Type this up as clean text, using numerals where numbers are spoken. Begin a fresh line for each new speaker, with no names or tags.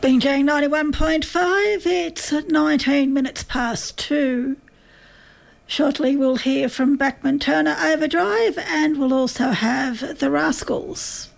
BJ 91.5, it's at 19 minutes past 2. Shortly we'll hear from Bachman Turner Overdrive, and we'll also have The Rascals.